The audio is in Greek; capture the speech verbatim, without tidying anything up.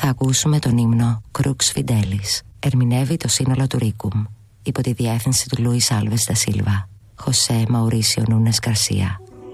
θα ακούσουμε τον ύμνο Crux Fidelis. Ερμηνεύει το σύνολο του Ρίκουμ, υπό τη διεύθυνση του Λούις Άλβες Δα Σίλβα. Χωσέ Μαουρίσιο Νούνες Γκαρσία.